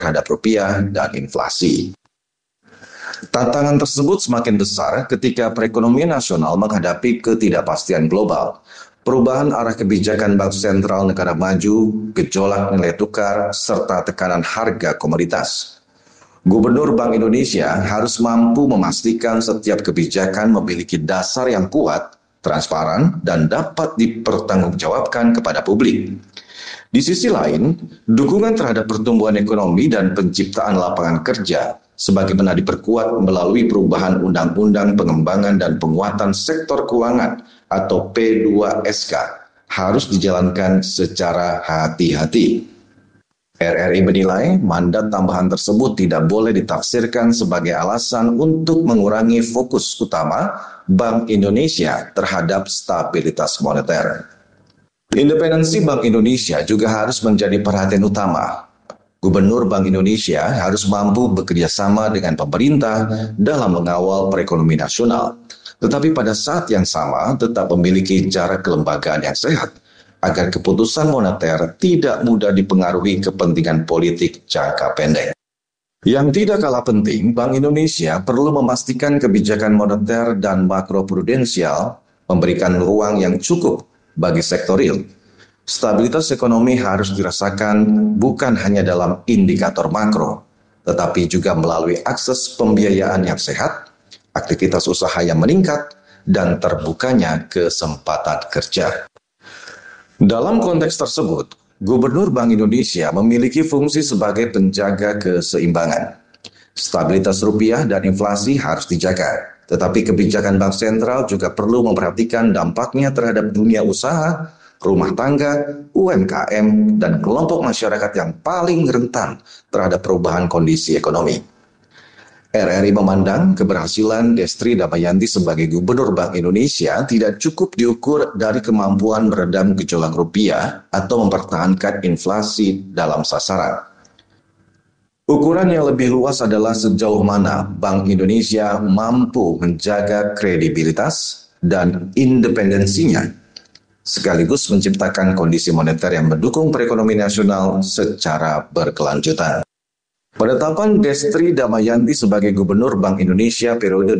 terhadap rupiah dan inflasi. Tantangan tersebut semakin besar ketika perekonomian nasional menghadapi ketidakpastian global, perubahan arah kebijakan bank sentral negara maju, gejolak nilai tukar, serta tekanan harga komoditas. Gubernur Bank Indonesia harus mampu memastikan setiap kebijakan memiliki dasar yang kuat, transparan, dan dapat dipertanggungjawabkan kepada publik. Di sisi lain, dukungan terhadap pertumbuhan ekonomi dan penciptaan lapangan kerja sebagaimana diperkuat melalui perubahan Undang-Undang Pengembangan dan Penguatan Sektor Keuangan atau P2SK harus dijalankan secara hati-hati. RRI menilai mandat tambahan tersebut tidak boleh ditafsirkan sebagai alasan untuk mengurangi fokus utama Bank Indonesia terhadap stabilitas moneter. Independensi Bank Indonesia juga harus menjadi perhatian utama. Gubernur Bank Indonesia harus mampu bekerja sama dengan pemerintah dalam mengawal perekonomian nasional, tetapi pada saat yang sama tetap memiliki jarak kelembagaan yang sehat, agar keputusan moneter tidak mudah dipengaruhi kepentingan politik jangka pendek. Yang tidak kalah penting, Bank Indonesia perlu memastikan kebijakan moneter dan makroprudensial memberikan ruang yang cukup bagi sektor real. Stabilitas ekonomi harus dirasakan bukan hanya dalam indikator makro, tetapi juga melalui akses pembiayaan yang sehat, aktivitas usaha yang meningkat, dan terbukanya kesempatan kerja. Dalam konteks tersebut, Gubernur Bank Indonesia memiliki fungsi sebagai penjaga keseimbangan. Stabilitas rupiah dan inflasi harus dijaga, tetapi kebijakan bank sentral juga perlu memperhatikan dampaknya terhadap dunia usaha, rumah tangga, UMKM, dan kelompok masyarakat yang paling rentan terhadap perubahan kondisi ekonomi. RRI memandang keberhasilan Destri Damayanti sebagai Gubernur Bank Indonesia tidak cukup diukur dari kemampuan meredam gejolak rupiah atau mempertahankan inflasi dalam sasaran. Ukuran yang lebih luas adalah sejauh mana Bank Indonesia mampu menjaga kredibilitas dan independensinya, sekaligus menciptakan kondisi moneter yang mendukung perekonomian nasional secara berkelanjutan. Penetapan Destri Damayanti sebagai Gubernur Bank Indonesia periode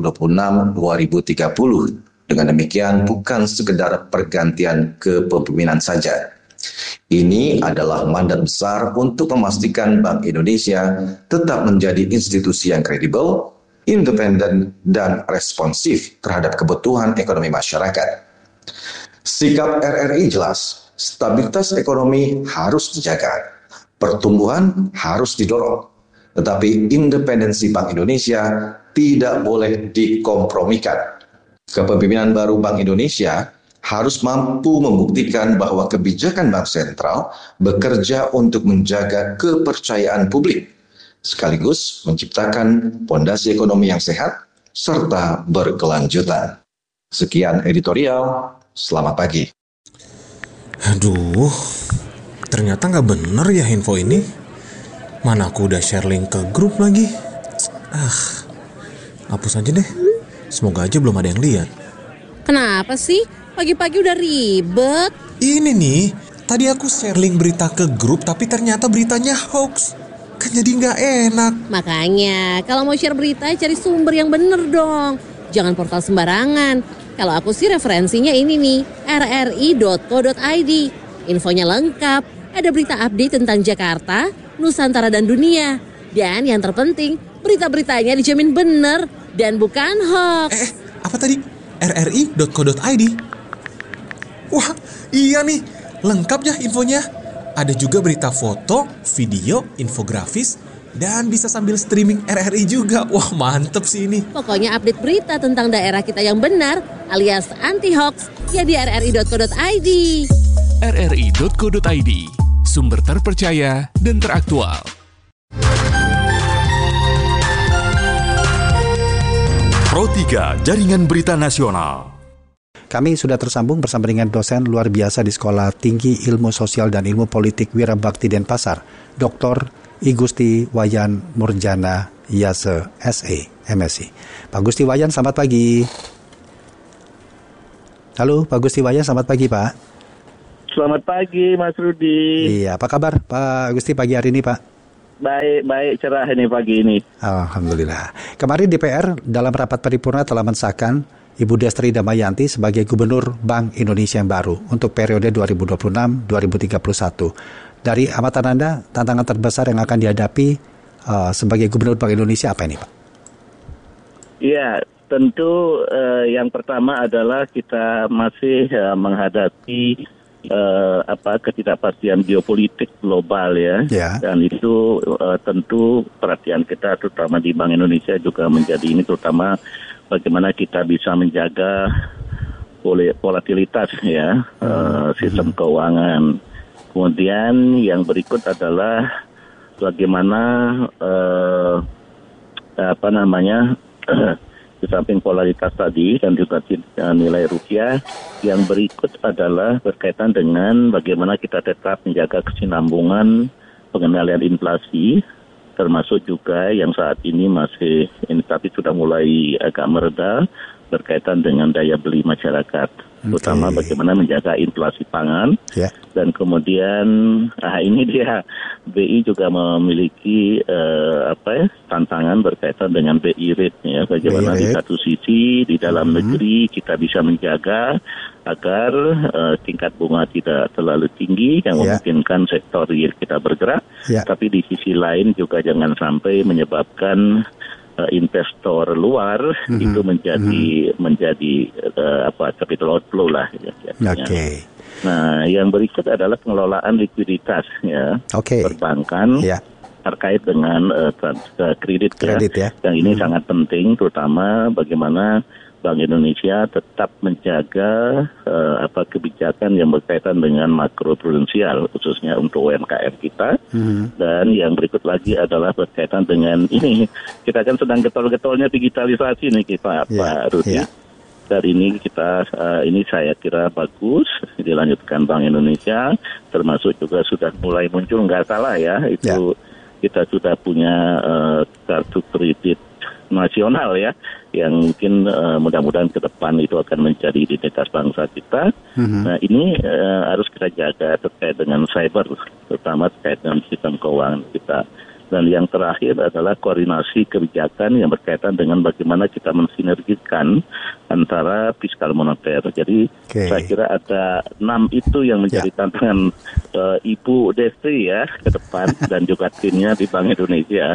2026-2030 dengan demikian bukan sekedar pergantian kepemimpinan saja. Ini adalah mandat besar untuk memastikan Bank Indonesia tetap menjadi institusi yang kredibel, independen, dan responsif terhadap kebutuhan ekonomi masyarakat. Sikap RRI jelas, stabilitas ekonomi harus dijaga, pertumbuhan harus didorong, tetapi independensi Bank Indonesia tidak boleh dikompromikan. Kepemimpinan baru Bank Indonesia harus mampu membuktikan bahwa kebijakan Bank Sentral bekerja untuk menjaga kepercayaan publik, sekaligus menciptakan fondasi ekonomi yang sehat serta berkelanjutan. Sekian editorial. Selamat pagi. Aduh, ternyata nggak bener ya info ini. Mana aku udah share link ke grup lagi. Hapus aja deh. Semoga aja belum ada yang lihat. Kenapa sih? Pagi-pagi udah ribet. Ini nih, tadi aku share link berita ke grup tapi ternyata beritanya hoax. Kan jadi nggak enak. Makanya, kalau mau share berita cari sumber yang bener dong. Jangan portal sembarangan. Kalau aku sih referensinya ini nih, rri.co.id. Infonya lengkap, ada berita update tentang Jakarta, Nusantara dan dunia. Dan yang terpenting, berita-beritanya dijamin bener dan bukan hoax. Apa tadi? rri.co.id? Wah, iya nih, lengkap ya infonya. Ada juga berita foto, video, infografis, dan bisa sambil streaming RRI juga. Wah, mantep sih ini. Pokoknya update berita tentang daerah kita yang benar alias anti-hoax ya di rri.co.id. rri.co.id, sumber terpercaya dan teraktual. Pro 3 Jaringan Berita Nasional. Kami sudah tersambung bersama dengan dosen luar biasa di Sekolah Tinggi Ilmu Sosial dan Ilmu Politik Wirabakti Denpasar, Dr. I Gusti Wayan Murjana Yase SE MSI. Pak Gusti Wayan, selamat pagi. Halo Pak Gusti Wayan, selamat pagi Pak. Selamat pagi Mas Rudi. Iya, apa kabar Pak Gusti pagi hari ini Pak? baik cerah ini pagi ini. Alhamdulillah. Kemarin DPR dalam rapat paripurna telah mensahkan Ibu Destri Damayanti sebagai Gubernur Bank Indonesia yang baru untuk periode 2026-2031. Dari amatan Anda, tantangan terbesar yang akan dihadapi sebagai Gubernur Bank Indonesia apa ini, Pak? Ya, tentu yang pertama adalah kita masih menghadapi ketidakpastian geopolitik global ya. Dan itu tentu perhatian kita terutama di Bank Indonesia juga menjadi ini, terutama bagaimana kita bisa menjaga volatilitas ya, sistem keuangan. Kemudian yang berikut adalah bagaimana di samping polaritas tadi dan juga nilai rupiah, yang berikut adalah berkaitan dengan bagaimana kita tetap menjaga kesinambungan pengendalian inflasi, termasuk juga yang saat ini masih ini tapi sudah mulai agak mereda berkaitan dengan daya beli masyarakat, terutama bagaimana menjaga inflasi pangan. Dan kemudian ini dia BI juga memiliki tantangan berkaitan dengan BI rate ya, bagaimana di satu sisi di dalam negeri kita bisa menjaga agar tingkat bunga tidak terlalu tinggi yang memungkinkan sektor real kita bergerak, tapi di sisi lain juga jangan sampai menyebabkan investor luar itu menjadi capital outflow lah. Nah, yang berikut adalah pengelolaan likuiditas ya, perbankan terkait dengan kredit ya. Yang ini sangat penting, terutama bagaimana Bank Indonesia tetap menjaga kebijakan yang berkaitan dengan makroprudensial khususnya untuk UMKM kita. Dan yang berikut lagi adalah berkaitan dengan ini, kita kan sedang getol-getolnya digitalisasi nih Pak Rudi. Dan ini ini saya kira bagus dilanjutkan Bank Indonesia, termasuk juga sudah mulai muncul, nggak salah ya, itu kita sudah punya kartu kredit nasional ya, yang mungkin mudah-mudahan ke depan itu akan menjadi identitas bangsa kita. Nah ini harus kita jaga terkait dengan cyber, terutama terkait dengan sistem keuangan kita. Dan yang terakhir adalah koordinasi kebijakan yang berkaitan dengan bagaimana kita mensinergikan antara fiskal moneter. Jadi saya kira ada 6 itu yang menjadi tantangan Ibu Destri ya ke depan dan juga timnya di Bank Indonesia.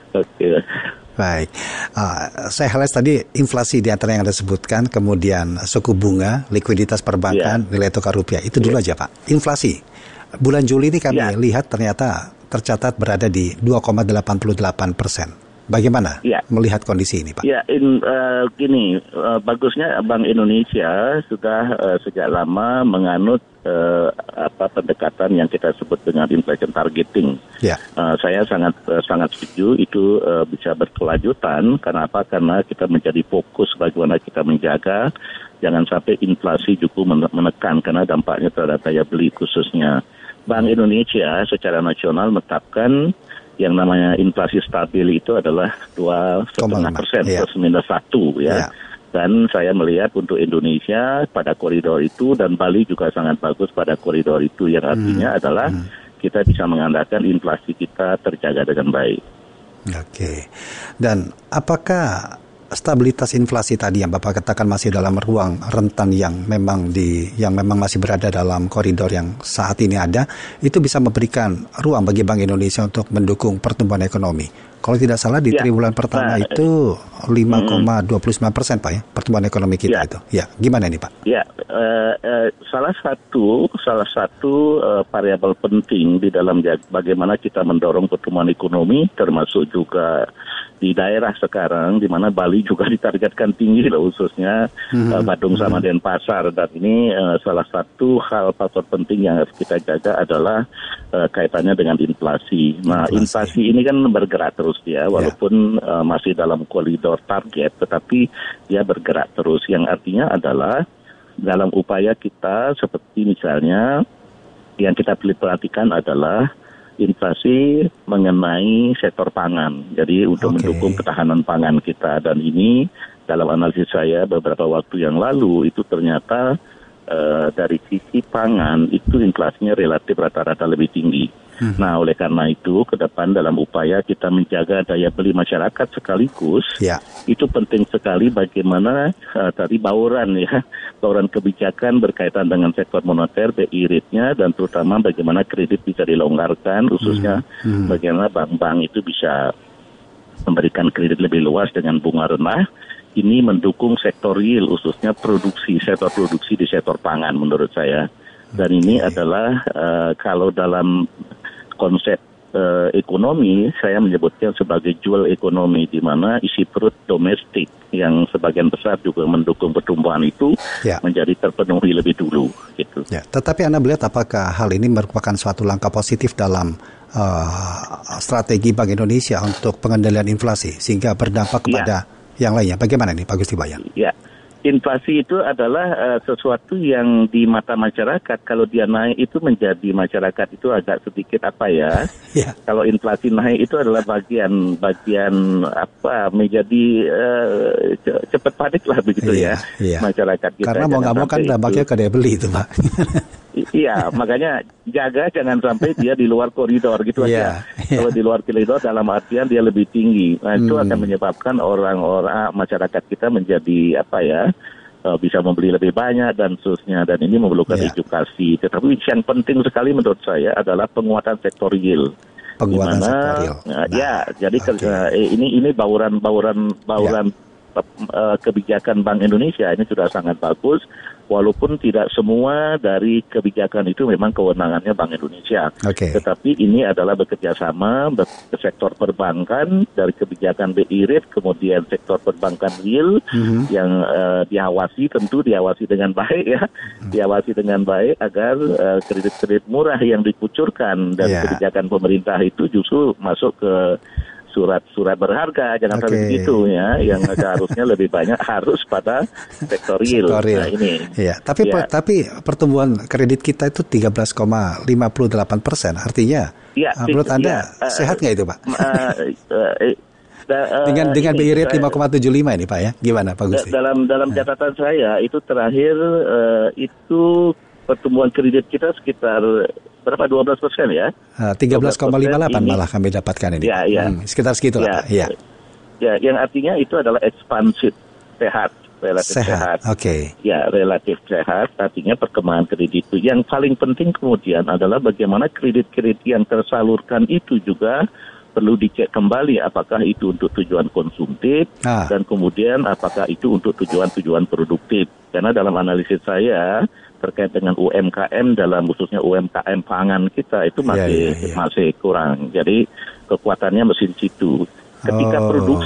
Baik, saya highlight tadi inflasi di antara yang Anda sebutkan, kemudian suku bunga, likuiditas perbankan, nilai tukar rupiah. Itu dulu aja Pak. Inflasi, bulan Juli ini kami lihat ternyata tercatat berada di 2,88%. Bagaimana melihat kondisi ini Pak? Bagusnya Bank Indonesia sudah sejak lama menganut pendekatan yang kita sebut dengan inflation targeting. Saya sangat setuju itu bisa berkelanjutan. Kenapa? Karena kita menjadi fokus bagaimana kita menjaga jangan sampai inflasi juga menekan karena dampaknya terhadap daya beli khususnya. Bank Indonesia secara nasional menetapkan yang namanya inflasi stabil itu adalah 2,5% plus minus 1 ya. Dan saya melihat untuk Indonesia pada koridor itu, dan Bali juga sangat bagus pada koridor itu, yang artinya adalah kita bisa mengandalkan inflasi kita terjaga dengan baik. Dan apakah stabilitas inflasi tadi yang Bapak katakan masih dalam ruang rentan yang memang masih berada dalam koridor yang saat ini ada, itu bisa memberikan ruang bagi Bank Indonesia untuk mendukung pertumbuhan ekonomi? Kalau tidak salah di triwulan pertama itu 5,29% Pak ya, pertumbuhan ekonomi kita itu. Gimana nih Pak? Salah satu variabel penting di dalam bagaimana kita mendorong pertumbuhan ekonomi, termasuk juga di daerah sekarang, di mana Bali juga ditargetkan tinggi loh, khususnya Badung sama Denpasar. Dan ini salah satu hal faktor penting yang harus kita jaga adalah kaitannya dengan inflasi. Nah, inflasi ini kan bergerak terus ya, walaupun masih dalam koridor target, tetapi dia bergerak terus. Yang artinya adalah dalam upaya kita seperti misalnya yang kita perhatikan adalah inflasi mengenai sektor pangan. Jadi untuk mendukung ketahanan pangan kita, dan ini dalam analisis saya beberapa waktu yang lalu itu ternyata dari sisi pangan itu inflasinya relatif rata-rata lebih tinggi. Nah, oleh karena itu ke depan dalam upaya kita menjaga daya beli masyarakat sekaligus, itu penting sekali bagaimana tadi bauran kebijakan berkaitan dengan sektor moneter, BI rate-nya, dan terutama bagaimana kredit bisa dilonggarkan, khususnya bagaimana bank-bank itu bisa memberikan kredit lebih luas dengan bunga rendah. Ini mendukung sektor real, khususnya sektor produksi di sektor pangan menurut saya. Dan ini adalah kalau dalam konsep ekonomi, saya menyebutnya sebagai dual ekonomi, di mana isi perut domestik yang sebagian besar juga mendukung pertumbuhan itu menjadi terpenuhi lebih dulu. Gitu. Ya, tetapi Anda melihat apakah hal ini merupakan suatu langkah positif dalam strategi Bank Indonesia untuk pengendalian inflasi sehingga berdampak kepada yang lainnya? Bagaimana ini Pak Gusti Wayan? Ya. Inflasi itu adalah sesuatu yang di mata masyarakat, kalau dia naik itu menjadi masyarakat itu agak sedikit Kalau inflasi naik itu adalah bagian menjadi cepat panik lah begitu masyarakat kita. Karena mau nggak mau kan dampaknya ke daya beli itu Pak. Iya, makanya jaga jangan sampai dia di luar koridor gitu aja. Kalau di luar koridor dalam artian dia lebih tinggi. Nah, itu akan menyebabkan orang-orang masyarakat kita menjadi bisa membeli lebih banyak dan seterusnya, dan ini memerlukan edukasi. Tetapi yang penting sekali menurut saya adalah penguatan sektor real. Penguatan sektor real. Jadi ini bauran kebijakan Bank Indonesia ini sudah sangat bagus. Walaupun tidak semua dari kebijakan itu memang kewenangannya Bank Indonesia. Tetapi ini adalah bekerjasama sektor perbankan dari kebijakan BI rate, kemudian sektor perbankan real yang diawasi dengan baik diawasi dengan baik agar kredit-kredit murah yang dikucurkan dari kebijakan pemerintah itu justru masuk ke surat-surat berharga, jangan sampai begitu yang seharusnya lebih banyak harus pada sektor real. Nah, ini. Tapi pertumbuhan kredit kita itu 13,58%, artinya menurut Anda sehat nggak itu Pak? Dengan BI rate 5,75 ini Pak ya, gimana Pak Gusti? Dalam catatan saya itu terakhir itu pertumbuhan kredit kita sekitar berapa 12% ya? 13,58 malah kami dapatkan ini. Sekitar segitu lah. Ya, yang artinya itu adalah ekspansif, relatif sehat. Ya, relatif sehat. Artinya perkembangan kredit itu. Yang paling penting kemudian adalah bagaimana kredit-kredit yang tersalurkan itu juga perlu dicek kembali apakah itu untuk tujuan konsumtif dan kemudian apakah itu untuk tujuan-tujuan produktif. Karena dalam analisis saya terkait dengan UMKM dalam khususnya UMKM pangan kita itu masih kurang. Jadi kekuatannya mesin situ. Ketika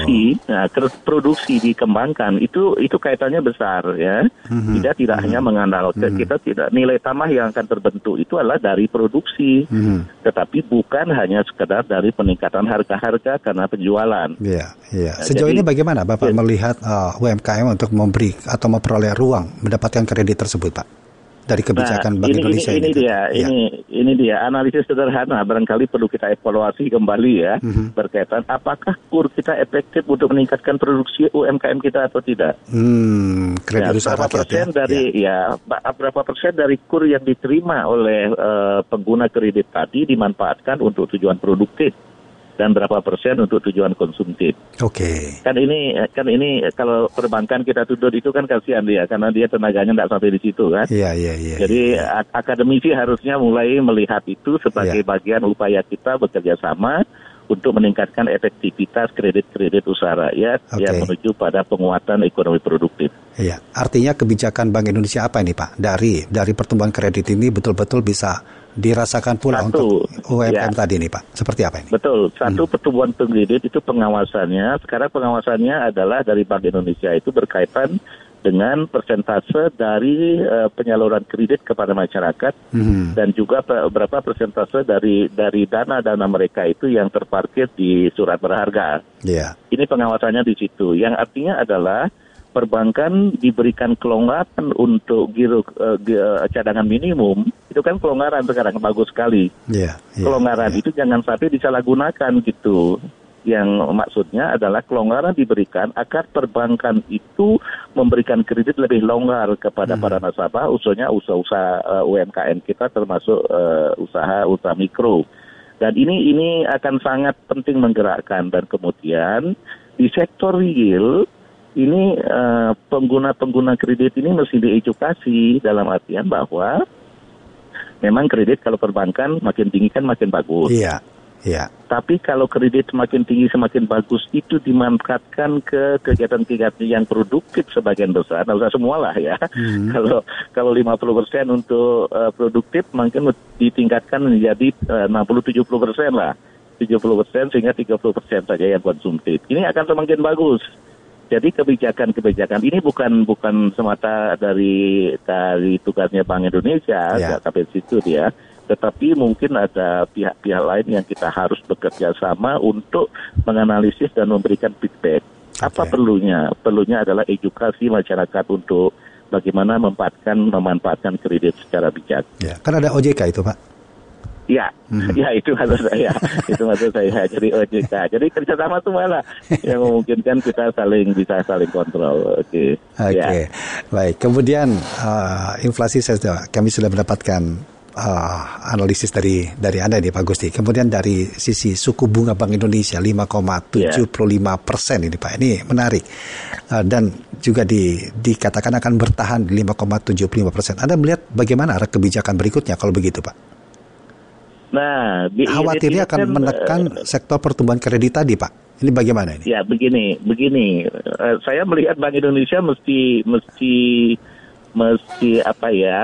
produksi dikembangkan itu kaitannya besar ya. Tidak hanya mengandalkan kita tidak nilai tambah yang akan terbentuk itu adalah dari produksi. Tetapi bukan hanya sekedar dari peningkatan harga-harga karena penjualan. Sejauh ini bagaimana Bapak melihat UMKM untuk memberi atau memperoleh ruang mendapatkan kredit tersebut Pak? Dari kebijakan Bank Indonesia ini dia analisis sederhana barangkali perlu kita evaluasi kembali berkaitan apakah kur kita efektif untuk meningkatkan produksi UMKM kita atau tidak. Kredit usaha rakyat berapa persen dari kur yang diterima oleh pengguna kredit tadi dimanfaatkan untuk tujuan produktif dan berapa persen untuk tujuan konsumtif. Kan ini kalau perbankan kita tuntut itu kan kasihan dia karena dia tenaganya tidak sampai di situ kan. Jadi akademisi harusnya mulai melihat itu sebagai bagian upaya kita bekerja sama untuk meningkatkan efektivitas kredit-kredit usaha rakyat yang menuju pada penguatan ekonomi produktif. Artinya kebijakan Bank Indonesia apa ini Pak? Dari pertumbuhan kredit ini betul-betul bisa dirasakan pula untuk UMKM tadi nih Pak. Seperti apa ini? Betul. Pertumbuhan kredit itu pengawasannya. Sekarang pengawasannya adalah dari Bank Indonesia itu berkaitan dengan persentase dari penyaluran kredit kepada masyarakat dan juga berapa persentase dari dana mereka itu yang terparkir di surat berharga. Ini pengawasannya di situ. Yang artinya adalah perbankan diberikan kelonggaran untuk giro cadangan minimum. Itu kan kelonggaran sekarang bagus sekali. Kelonggaran itu jangan sampai disalahgunakan gitu. Yang maksudnya adalah kelonggaran diberikan agar perbankan itu memberikan kredit lebih longgar kepada para nasabah, usaha UMKM kita termasuk usaha mikro. Dan ini akan sangat penting menggerakkan. Dan kemudian di sektor real ini pengguna kredit ini mesti diedukasi dalam artian bahwa memang kredit kalau perbankan makin tinggi kan makin bagus. Iya. Iya. Tapi kalau kredit semakin tinggi semakin bagus itu dimanfaatkan ke kegiatan-kegiatan yang produktif sebagian besar, nggak usah semua lah ya. Kalau 50% untuk produktif mungkin ditingkatkan menjadi 60-70% lah, 70% sehingga 30% saja yang konsumtif. Ini akan semakin bagus. Jadi kebijakan ini bukan semata dari tugasnya Bank Indonesia, nggak sampai situ dia. Tetapi mungkin ada pihak-pihak lain yang kita harus bekerja sama untuk menganalisis dan memberikan feedback. Apa perlunya? Perlunya adalah edukasi masyarakat untuk bagaimana memanfaatkan kredit secara bijak. Ya, kan ada OJK itu, Pak. Ya, ya itu maksud saya. Itu maksud saya. Jadi OJK. Jadi kerjasama semua lah yang memungkinkan kita bisa saling kontrol. Oke. Ya. Baik. Kemudian inflasi kami sudah mendapatkan analisis dari Anda nih Pak Gusti. Kemudian dari sisi suku bunga Bank Indonesia 5,75% ini Pak. Ini menarik. Dan juga dikatakan akan bertahan di 5,75%. Anda melihat bagaimana arah kebijakan berikutnya kalau begitu Pak? Nah, khawatirnya akan menekan sektor pertumbuhan kredit tadi Pak. Ini bagaimana ini? Ya, begini. Saya melihat Bank Indonesia mesti apa ya?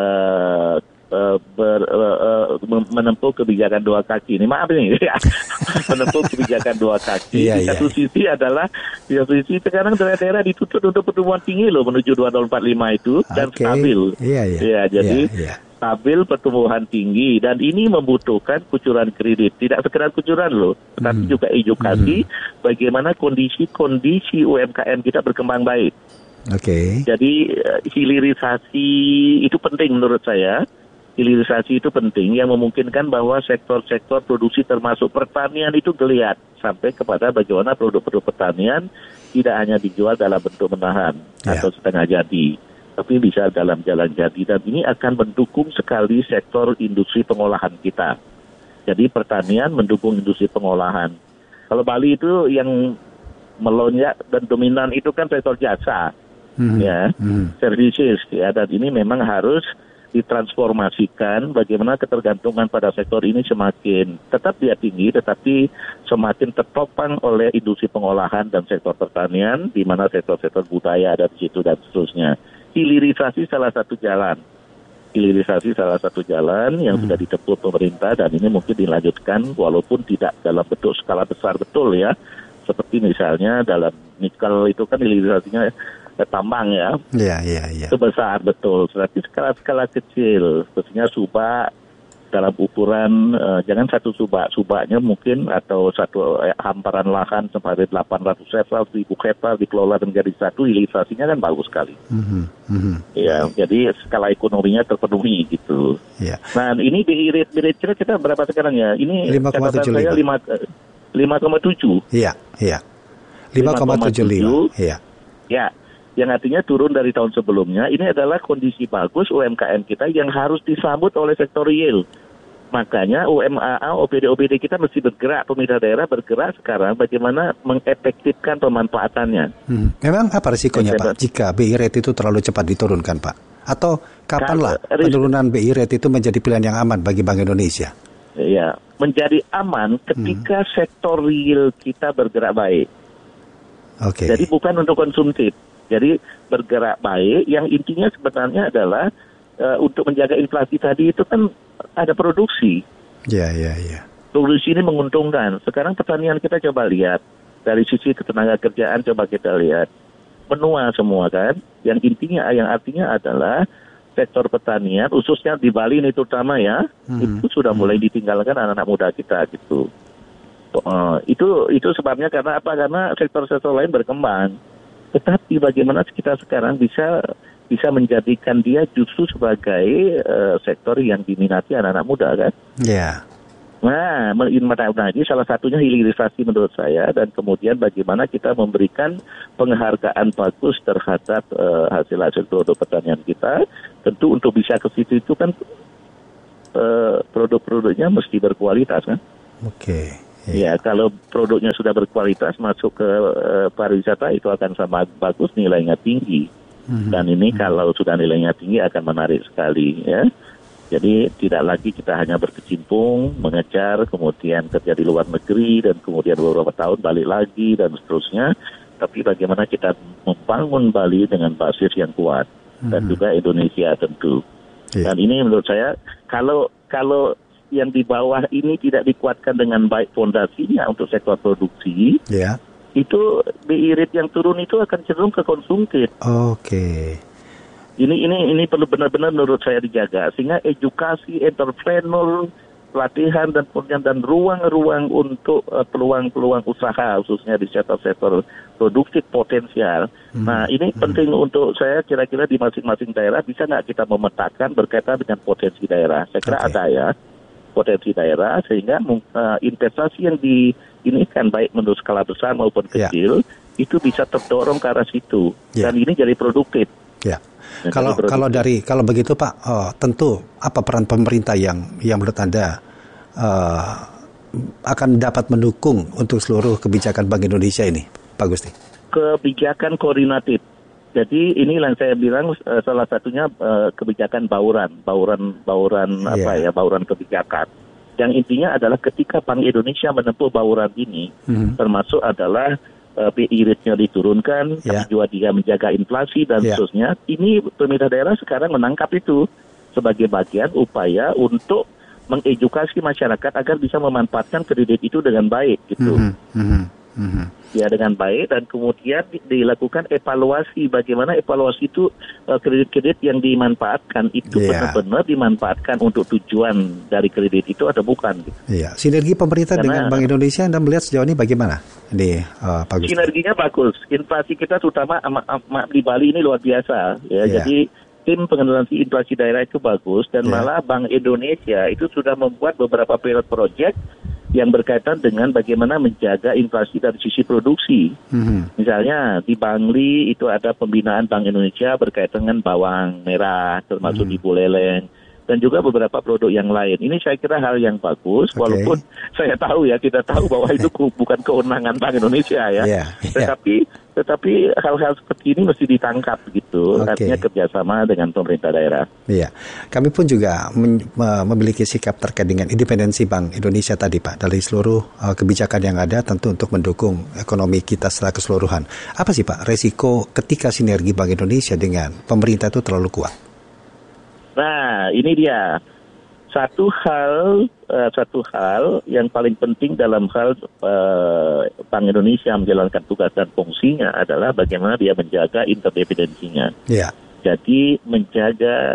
Menempuh kebijakan dua kaki. Ini maaf nih, menempuh kebijakan dua kaki. Di satu sisi sekarang daerah-daerah dituntut untuk pertumbuhan tinggi loh menuju 2045 itu dan stabil. Jadi stabil pertumbuhan tinggi dan ini membutuhkan kucuran kredit. Tidak sekedar kucuran loh, tetapi juga edukasi bagaimana kondisi UMKM kita berkembang baik. Jadi hilirisasi itu penting menurut saya. Hilirisasi itu penting yang memungkinkan bahwa sektor-sektor produksi termasuk pertanian itu geliat sampai kepada bagaimana produk-produk pertanian tidak hanya dijual dalam bentuk menahan atau setengah jadi, tapi bisa dalam jalan jadi dan ini akan mendukung sekali sektor industri pengolahan kita. Jadi pertanian mendukung industri pengolahan. Kalau Bali itu yang melonjak dan dominan itu kan sektor jasa, services ya, dan ini memang harus ditransformasikan bagaimana ketergantungan pada sektor ini semakin tetap dia tinggi tetapi semakin tertopang oleh industri pengolahan dan sektor pertanian di mana sektor-sektor budaya ada di situ dan seterusnya. Hilirisasi salah satu jalan yang sudah ditempuh pemerintah dan ini mungkin dilanjutkan walaupun tidak dalam bentuk skala besar betul ya. Seperti misalnya dalam nikel itu kan hilirisasinya tambang ya. Itu besar betul. Tapi skala kecil, sepertinya subak dalam ukuran jangan satu subaknya mungkin atau satu hamparan lahan sampai 800 hektar, 1000 hektar dikelola menjadi satu, hilirisasinya kan bagus sekali. Ya, jadi skala ekonominya terpenuhi gitu. Nah, ini BI rate kita berapa sekarang ya? Ini catatan saya 5,7. Iya. 5,75. Ya. Yang artinya turun dari tahun sebelumnya. Ini adalah kondisi bagus UMKM kita yang harus disambut oleh sektor real. Makanya UMAA, OPD kita mesti bergerak, pemerintah daerah bergerak sekarang bagaimana mengefektifkan pemanfaatannya. Memang apa risikonya Pak jika BI rate itu terlalu cepat diturunkan Pak? Atau kapanlah penurunan BI rate itu menjadi pilihan yang aman bagi Bank Indonesia? Ya, menjadi aman ketika sektor real kita bergerak baik. Jadi bukan untuk konsumtif. Jadi bergerak baik yang intinya sebenarnya adalah untuk menjaga inflasi tadi itu kan ada produksi. Produksi ini menguntungkan. Sekarang pertanian kita coba lihat dari sisi ketenaga kerjaan coba kita lihat menua semua kan. Yang artinya adalah sektor pertanian khususnya di Bali ini terutama ya itu sudah mulai ditinggalkan anak-anak muda kita gitu. Itu sebabnya karena apa? Karena sektor-sektor lain berkembang. Tetapi bagaimana kita sekarang bisa menjadikan dia justru sebagai sektor yang diminati anak-anak muda kan? Nah, ini salah satunya hilirisasi menurut saya dan kemudian bagaimana kita memberikan penghargaan bagus terhadap hasil produk pertanian kita. Tentu untuk bisa ke situ itu kan produk-produknya mesti berkualitas kan. Oke. Ya, kalau produknya sudah berkualitas masuk ke pariwisata itu akan sama bagus, nilainya tinggi. Dan ini kalau sudah nilainya tinggi akan menarik sekali ya. Jadi tidak lagi kita hanya berkecimpung, mengejar, kemudian kerja di luar negeri dan kemudian beberapa tahun balik lagi dan seterusnya. Tapi bagaimana kita membangun Bali dengan basis yang kuat dan juga Indonesia tentu. Dan ini menurut saya kalau yang di bawah ini tidak dikuatkan dengan baik fondasinya untuk sektor produksi, itu BI rate yang turun itu akan cenderung ke konsumtif. Oke. Ini perlu benar-benar menurut saya dijaga sehingga edukasi entrepreneur, pelatihan dan ruang-ruang untuk peluang-peluang usaha khususnya di sektor-sektor produktif potensial. Nah ini penting untuk saya kira-kira di masing-masing daerah bisa nggak kita memetakan berkaitan dengan potensi daerah. Saya kira ada ya potensi daerah sehingga investasi yang ini kan baik menurut skala besar maupun kecil itu bisa terdorong ke arah situ dan ini jadi produktif. Ya. Kalau begitu Pak, tentu apa peran pemerintah yang menurut Anda akan dapat mendukung untuk seluruh kebijakan Bank Indonesia ini, Pak Gusti? Kebijakan koordinatif. Jadi inilah yang saya bilang salah satunya kebijakan bauran kebijakan. Yang intinya adalah ketika Bank Indonesia menempuh bauran ini, termasuk adalah BI rate-nya diturunkan, tapi juga dia menjaga inflasi dan seterusnya. Ini pemerintah daerah sekarang menangkap itu sebagai bagian upaya untuk mengedukasi masyarakat agar bisa memanfaatkan kredit itu dengan baik gitu. Ya dengan baik dan kemudian dilakukan evaluasi bagaimana evaluasi itu kredit-kredit yang dimanfaatkan itu benar-benar dimanfaatkan untuk tujuan dari kredit itu atau bukan gitu. Sinergi pemerintah dengan Bank Indonesia Anda melihat sejauh ini bagaimana? Pak Gusti. Sinerginya bagus. Inflasi kita terutama di Bali ini luar biasa ya. Jadi tim pengendalian inflasi daerah itu bagus dan malah Bank Indonesia itu sudah membuat beberapa pilot project yang berkaitan dengan bagaimana menjaga inflasi dari sisi produksi. Misalnya di Bangli itu ada pembinaan Bank Indonesia berkaitan dengan bawang merah, termasuk di Buleleng, dan juga beberapa produk yang lain. Ini saya kira hal yang bagus, walaupun saya tahu ya, kita tahu bahwa itu bukan kewenangan Bank Indonesia ya. Tetapi hal-hal seperti ini mesti ditangkap gitu, artinya kerjasama dengan pemerintah daerah. Kami pun juga memiliki sikap terkait dengan independensi Bank Indonesia tadi Pak, dari seluruh kebijakan yang ada tentu untuk mendukung ekonomi kita secara keseluruhan. Apa sih Pak resiko ketika sinergi Bank Indonesia dengan pemerintah itu terlalu kuat? Nah ini dia. Satu hal yang paling penting dalam hal Bank Indonesia menjalankan tugas dan fungsinya adalah bagaimana dia menjaga interdependensinya. Jadi menjaga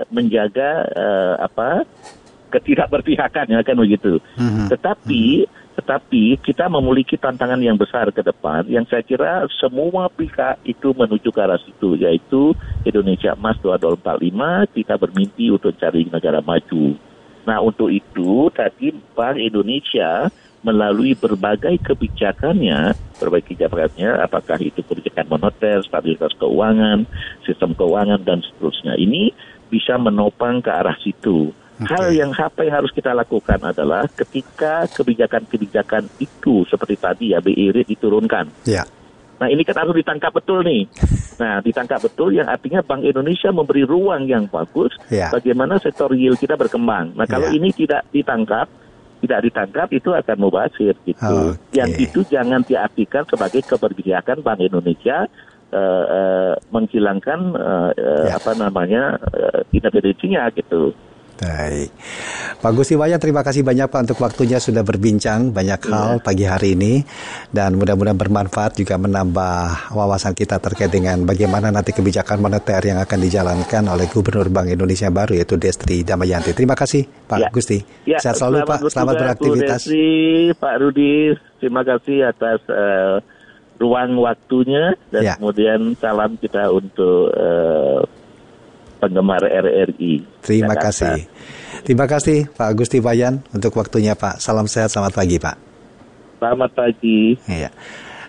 ketidakberpihakan ya kan begitu. Tetapi kita memiliki tantangan yang besar ke depan yang saya kira semua pihak itu menuju ke arah situ, yaitu Indonesia Emas 2045, kita bermimpi untuk cari negara maju. Nah untuk itu tadi Bank Indonesia melalui berbagai kebijakannya, apakah itu kebijakan moneter, stabilitas keuangan, sistem keuangan dan seterusnya, ini bisa menopang ke arah situ. Hal yang harus kita lakukan adalah ketika kebijakan-kebijakan itu seperti tadi ya BI rate diturunkan. Nah ini kan harus ditangkap betul nih. Nah ditangkap betul yang artinya Bank Indonesia memberi ruang yang bagus bagaimana sektor yield kita berkembang. Nah kalau ini tidak ditangkap itu akan mubazir gitu. Yang itu jangan diartikan sebagai keberpihakan Bank Indonesia menghilangkan independensinya gitu. Baik, Pak Gusti Wayan, terima kasih banyak Pak untuk waktunya sudah berbincang banyak hal pagi hari ini dan mudah-mudahan bermanfaat juga menambah wawasan kita terkait dengan bagaimana nanti kebijakan moneter yang akan dijalankan oleh Gubernur Bank Indonesia baru yaitu Destri Damayanti. Terima kasih Pak Gusti. Sehat selalu Pak, selamat beraktivitas. Pak Rudi, terima kasih atas ruang waktunya dan kemudian salam kita untuk penggemar RRI. Terima kasih. Terima kasih Pak Gusti Wayan untuk waktunya Pak. Salam sehat, selamat pagi Pak. Selamat pagi.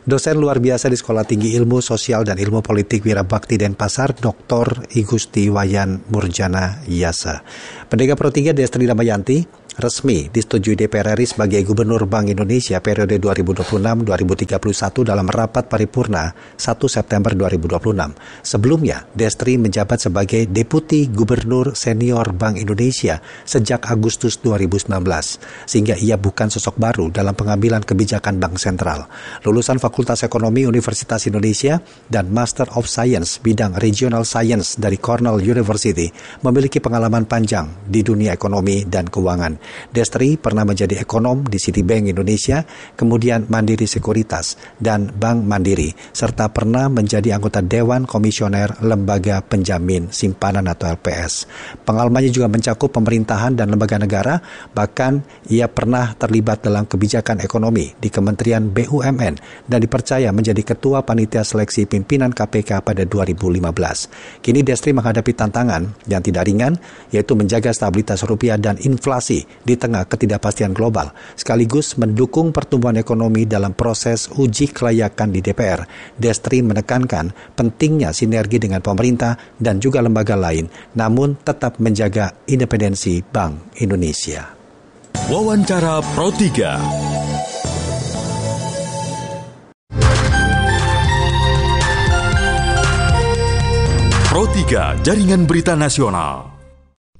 Dosen luar biasa di Sekolah Tinggi Ilmu Sosial dan Ilmu Politik Wirabakti Denpasar, Dr. Igusti Wayan Murjana Yasa. Pendega Pro 3 Destri Damayanti resmi disetujui DPR RI sebagai Gubernur Bank Indonesia periode 2026-2031 dalam rapat paripurna 1 September 2026. Sebelumnya, Destri menjabat sebagai Deputi Gubernur Senior Bank Indonesia sejak Agustus 2019, sehingga ia bukan sosok baru dalam pengambilan kebijakan Bank Sentral. Lulusan Fakultas Ekonomi Universitas Indonesia dan Master of Science bidang Regional Science dari Cornell University, memiliki pengalaman panjang di dunia ekonomi dan keuangan. Destri pernah menjadi ekonom di Citibank Indonesia, kemudian Mandiri Sekuritas dan Bank Mandiri, serta pernah menjadi anggota Dewan Komisioner Lembaga Penjamin Simpanan atau LPS. Pengalamannya juga mencakup pemerintahan dan lembaga negara, bahkan ia pernah terlibat dalam kebijakan ekonomi di Kementerian BUMN dan dipercaya menjadi Ketua Panitia Seleksi Pimpinan KPK pada 2015. Kini Destri menghadapi tantangan yang tidak ringan, yaitu menjaga stabilitas rupiah dan inflasi di tengah ketidakpastian global, sekaligus mendukung pertumbuhan ekonomi dalam proses uji kelayakan di DPR. Destri menekankan pentingnya sinergi dengan pemerintah dan juga lembaga lain, namun tetap menjaga independensi Bank Indonesia. Wawancara Pro 3. Pro 3 Jaringan Berita Nasional.